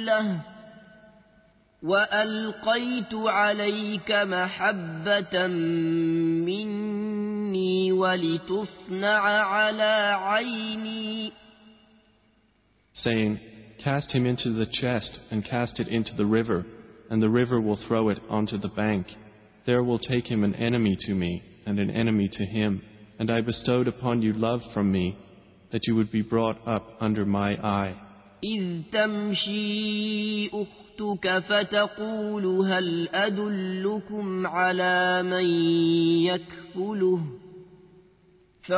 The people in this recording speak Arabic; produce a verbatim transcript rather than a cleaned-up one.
له وألقيت عليك محبة مني ولتصنع على عيني. Saying, cast him into the chest and cast it into the river, and the river will throw it onto the bank. There will take him an enemy to me and an enemy to him, and I bestowed upon you love from me, that you would be brought up under my eye. إذ تمشي أختك فتقول هل أدلكم على من يكفله